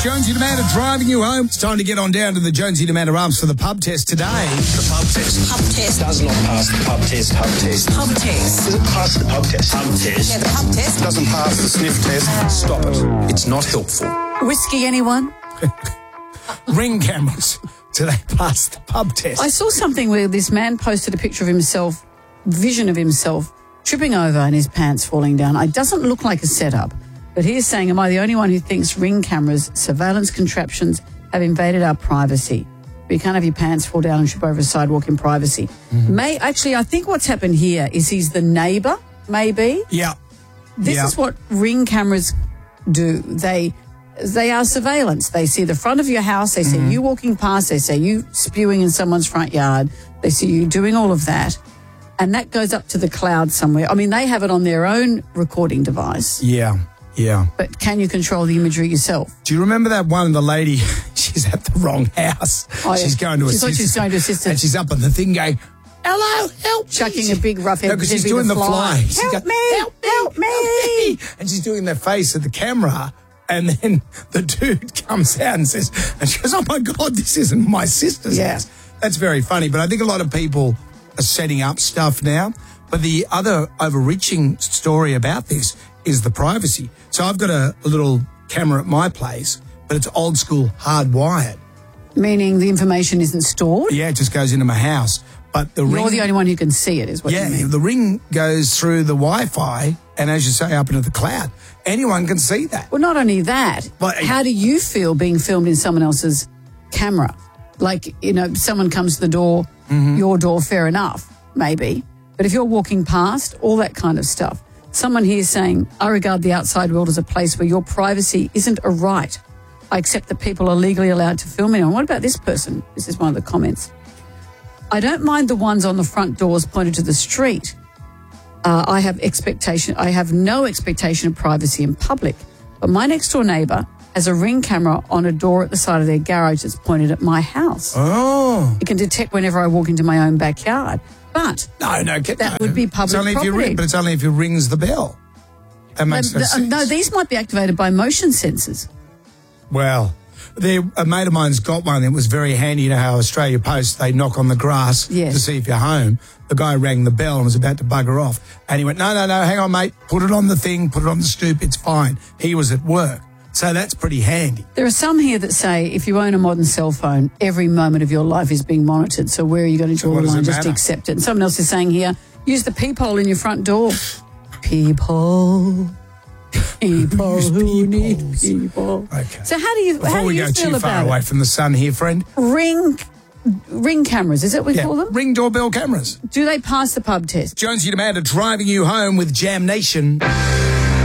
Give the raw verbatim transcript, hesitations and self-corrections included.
Jonesy Amanda driving you home. It's time to get on down to the Jonesy Amanda Arms for the pub test today. The pub test. Pub test. Does not pass the pub test. Pub test. Pub test. Does it pass the pub test? Pub test. Yeah, the pub test. Doesn't pass the sniff test. Stop it. It's not helpful. Whiskey, anyone? Ring cameras. Do they pass the pub test? I saw something where this man posted a picture of himself, vision of himself, tripping over and his pants falling down. It doesn't look like a setup, but he is saying, am I the only one who thinks ring cameras, surveillance contraptions have invaded our privacy? You can't have your pants fall down and trip over a sidewalk in privacy. Mm-hmm. May Actually, I think what's happened here is he's the neighbour, maybe. Yeah. This yeah. is what ring cameras do. They they are surveillance. They see the front of your house. They see mm-hmm. you walking past. They see you spewing in someone's front yard. They see you doing all of that. And that goes up to the cloud somewhere. I mean, they have it on their own recording device. Yeah, yeah. But can you control the imagery yourself? Do you remember that one, the lady, she's at the wrong house. Oh, yeah. She's going to she a thought she was going to assist her. And she's up on the thing going, hello, help me. Chucking a big rough head. No, because she's doing the fly. fly. She's Help, going, me, help me, help me, help me. And she's doing the face at the camera. And then the dude comes out and says, and she goes, oh, my God, this isn't my sister's yeah. house. That's very funny. But I think a lot of people are setting up stuff now. But the other overreaching story about this is the privacy. So I've got a, a little camera at my place, but it's old school hardwired. Meaning the information isn't stored? Yeah, it just goes into my house. But the You're ring, the only one who can see it, is what yeah, you mean. the ring goes through the Wi-Fi and, as you say, up into the cloud. Anyone can see that. Well, not only that, But- how do you feel being filmed in someone else's camera? Like, you know, someone comes to the door, mm-hmm. your door, fair enough, maybe. But if you're walking past, all that kind of stuff. Someone here saying, I regard the outside world as a place where your privacy isn't a right. I accept that people are legally allowed to film anyone. What about this person? This is one of the comments. I don't mind the ones on the front doors pointed to the street. Uh, I have expectation. I have no expectation of privacy in public. But my next door neighbour has a ring camera on a door at the side of their garage that's pointed at my house. Oh. It can detect whenever I walk into my own backyard. But no, no, get, that no. would be public it's only property. If you ring, but it's only if it rings the bell. That makes no, no the, sense. No, these might be activated by motion sensors. Well, there, a mate of mine's got one that was very handy. You know how Australia Post, they knock on the grass yes. to see if you're home. The guy rang the bell and was about to bugger off. And he went, no, no, no, hang on, mate. Put it on the thing, put it on the stoop. It's fine. He was at work. So that's pretty handy. There are some here that say if you own a modern cell phone, every moment of your life is being monitored. So where are you going to draw so the line? Just matter? accept it. And someone else is saying here, use the peephole in your front door. People. People who need people. Okay. So how do you, Before how do we you go feel too about far it? away from the sun here, friend. Ring, ring cameras, is that what we Yeah, call them? ring doorbell cameras. Do they pass the pub test? Jonesy and Amanda driving you home with Jam Nation.